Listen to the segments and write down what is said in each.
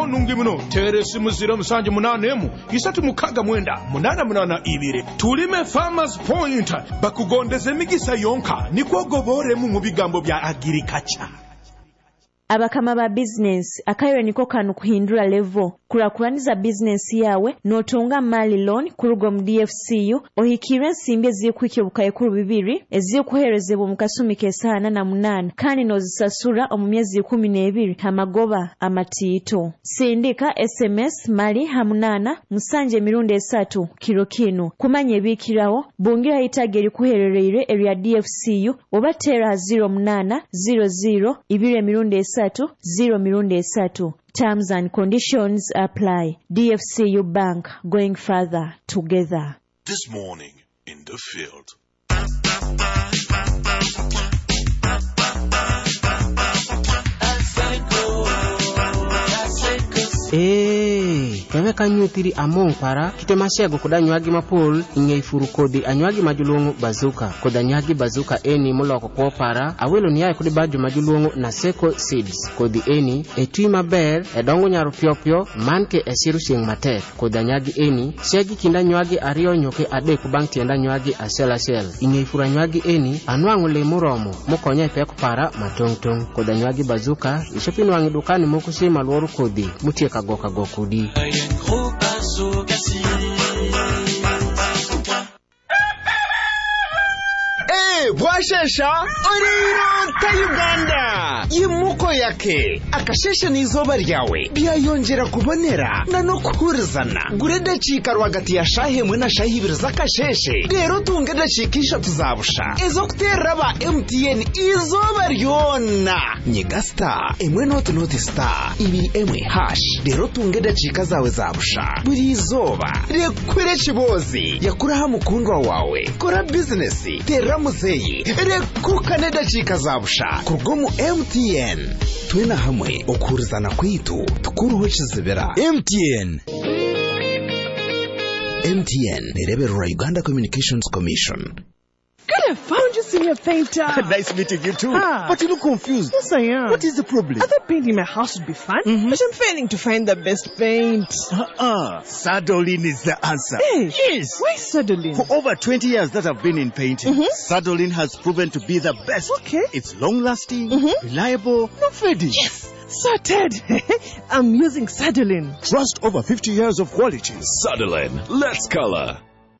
nungi muno teresi muzira musanje munanemu isatu mukaga mwenda munana ibire tulime Farmers Point bakugondeze migisa yonka nikwogobore mu bigambo bya agriculture. Abakama ba business akayo niko kanu kuhindura level kurakuraniza business yawe notonga mali loan kurugo mu DFCU ohikire nsimbe zikwikiye bukaye kuru bibiri ezikuherezebwa mu kasumi kesana na munana kandi nozisasura mu myezi 12 hamagoba amatito sindika SMS mali hamunana musanje mirundi 3 kilo kino kumanye bikirawo bungira itageri kuhererere area DFCU obatera 0800 ibire mirundi 0 Terms and conditions apply. DFCU Bank, going further together. This morning in the field. Keweka nyutiri among para kitemashego kudanywagi mapol ingeifuru kodi anywagi majulungu bazuka kodanywagi bazuka eni muloko kwa para awelo niyae kudi baju majulungu na seko seeds kodi eni etui maber edongo nyaru piopio manke esiru shing matek kodanywagi eni shegi kinda nywagi ario nyoke ade kubang tienda nywagi ashel ingeifuru nywagi eni anwangu le muromo mukonya ipeko para matong kodanywagi bazuka ishopinu wangi dukani mokushi malworu kodi mutie kagoka gokudi. Bwashesha oriro ta Uganda yimuko yake akashesha nizoba ryawe byayongera kubonera na no kuhurizana gurede cika rwagati ya shahemwe na shahibira zakasheshe rero tungede cikisha tuzabusha ezo kuteraba MTN izoba ryona nyigasta emwe not star ibi emwe hash rero tungede cika zawe zabusha buri izoba rekwere kibozi yakuraha mukundwa wawe kora business teramuze rekuka chika zabusha kurgomu MTN twena hamwe okurizana kwitu tukuruho chizibera MTN nerebera Uganda Communications Commission. Good, I found you, Senior Painter. Nice meeting you too. But you look confused. Yes, I am. What is the problem? I thought painting my house would be fun, but I'm failing to find the best paint. Sadolin is the answer. Hey, yes. Why Sadolin? For over 20 years that I've been in painting, Sadolin has proven to be the best. Okay. It's long-lasting, reliable, no fading. Yes. Sorted. I'm using Sadolin. Trust over 50 years of quality. Sadolin, let's color.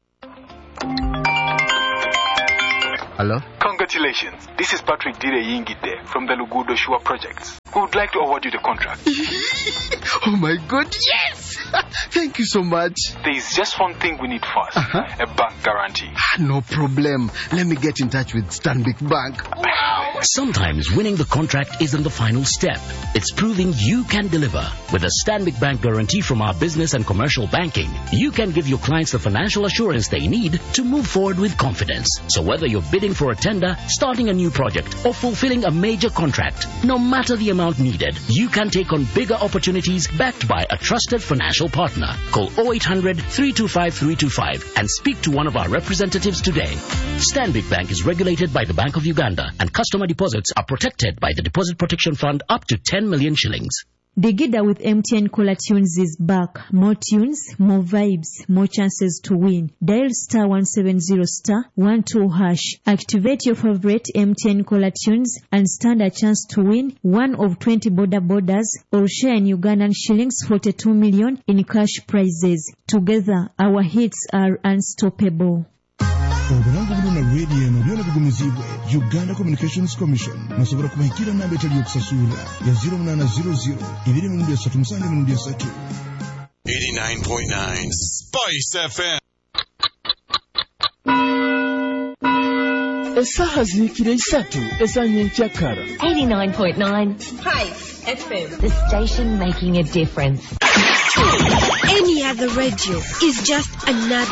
Hello? Congratulations. This is Patrick Dire Yingite from the Lugudo Shua Project. We would like to award you the contract. Oh my God, yes! Thank you so much. There is just one thing we need first. A bank guarantee. No problem. Let me get in touch with Stanbic Bank. Wow! Sometimes winning the contract isn't the final step. It's proving you can deliver. With a Stanbic Bank guarantee from our business and commercial banking, you can give your clients the financial assurance they need to move forward with confidence. So whether you're bidding for a tender, starting a new project, or fulfilling a major contract, no matter the amount needed, you can take on bigger opportunities backed by a trusted financial partner. Call 0800-325-325 and speak to one of our representatives today. Stanbic Bank is regulated by the Bank of Uganda, and customer deposits are protected by the Deposit Protection Fund up to 10 million shillings. Digida with MTN Caller Tunes is back. More tunes, more vibes, more chances to win. Dial star 170 star 12 hash. Activate your favorite MTN Caller Tunes and stand a chance to win one of 20 borders or share in Ugandan shillings 42 million in cash prizes. Together, our hits are unstoppable. Obulangu na radio na byona bigumizibwe Uganda Communications Commission musobora kubahikira na betali yokusasula ya 0800 237 89.9 Spice FM. Esaha zikire isatu esanye nchakara 89.9 Spice FM, the station making a difference. Any other radio is just another